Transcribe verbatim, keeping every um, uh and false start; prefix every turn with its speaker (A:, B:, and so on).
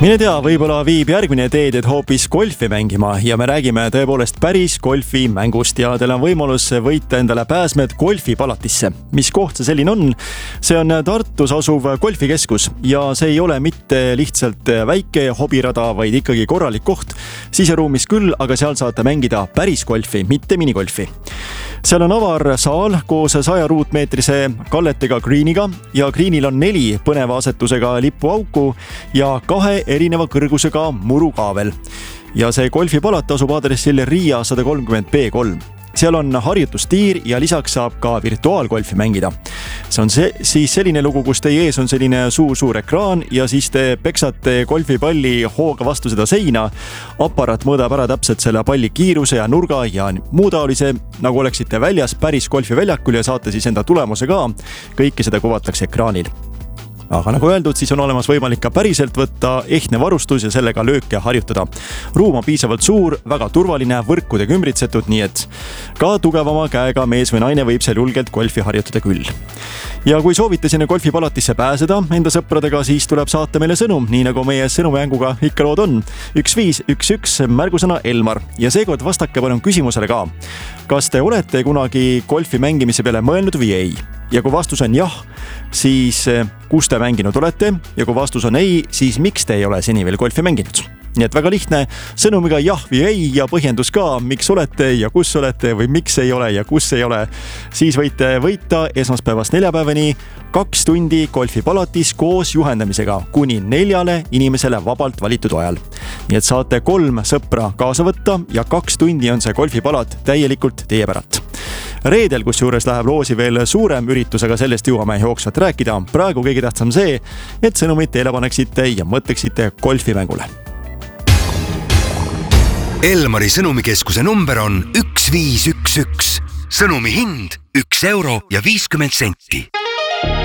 A: Mine tea, võib-olla viib järgmine teed, et hoopis golfi mängima ja me räägime tõepoolest päris golfi mängust ja teil on võimalus võita endale pääsmed golfipalatisse. Mis koht see selline on? See on Tartus asuv golfikeskus ja see ei ole mitte lihtsalt väike hobirada, vaid ikkagi korralik koht. Siseruumis küll, aga seal saate mängida päris golfi, mitte minigolfi. Seal on avar saal koos saja ruutmeetrise kalletega greeniga ja greenil on neli põneva asetusega lipuauku ja kahe erineva kõrgusega murukaavel. Ja see golfipalat asub aadressil Riia sada kolmkümmend B kolm. Seal on harjutustiir ja lisaks saab ka virtuaalgolfi mängida. See on see, siis selline lugu, kus teie ees on selline suur-suur ekraan ja siis te peksate golfipalli hooga vastu seda seina. Aparaat mõõdab ära täpselt selle palli kiiruse ja nurga ja muu taolise, nagu oleksite väljas päris golfiväljakul ja saate siis enda tulemuse ka. Kõike seda kuvatakse ekraanil. Aga nagu öeldud, siis on olemas võimalik ka päriselt võtta ehtne varustus ja sellega lööke harjutada. Ruum on piisavalt suur, väga turvaline, võrkudega ümbritsetud, nii et ka tugevama käega mees või naine võib seal julgelt golfi harjutada küll. Ja kui soovite sinna golfipalatisse pääseda enda sõpradega, siis tuleb saata meile sõnum, nii nagu meie sõnumänguga ikka lood on. üks viis üks üks märgusõna Elmar ja seekord vastake palun küsimusele ka. Kas te olete kunagi golfi mängimise peale mõelnud või ei? Ja kui vastus on jah, siis kus te mänginud olete ja kui vastus on ei, siis miks te ei ole seni veel golfi mänginud? Nii et väga lihtne sõnumiga jah või ei ja põhjendus ka, miks olete ja kus olete või miks ei ole ja kus ei ole. Siis võite võita esmaspäevast neljapäevani kaks tundi golfipalatis koos juhendamisega kuni neljale inimesele vabalt valitud ajal. Nii et saate kolm sõpra kaasa võtta ja kaks tundi on see golfipalat täielikult teie päralt. Reedel, kus juures läheb loosi veel suurem üritus, aga sellest jõuame jooksvalt rääkida. Praegu kõige tähtsam see, et sõnumid teile paneksite ja mõtleksite golfimängule.
B: Elmari sõnumikeskuse number on üks viis üks üks. Sõnumi hind üks euro ja viiskümmend senti.